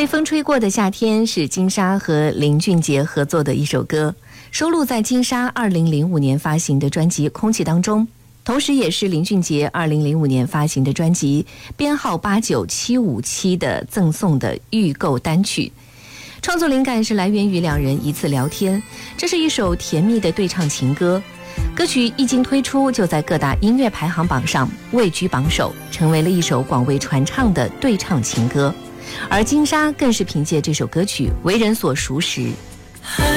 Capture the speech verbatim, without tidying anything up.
被风吹过的夏天是金莎和林俊杰合作的一首歌，收录在金莎二零零五年发行的专辑《空气》当中，同时也是林俊杰二零零五年发行的专辑编号八九七五七的赠送的预购单曲。创作灵感是来源于两人一次聊天，这是一首甜蜜的对唱情歌。歌曲一经推出，就在各大音乐排行榜上位居榜首，成为了一首广为传唱的对唱情歌。而金莎更是凭借这首歌曲为人所熟识。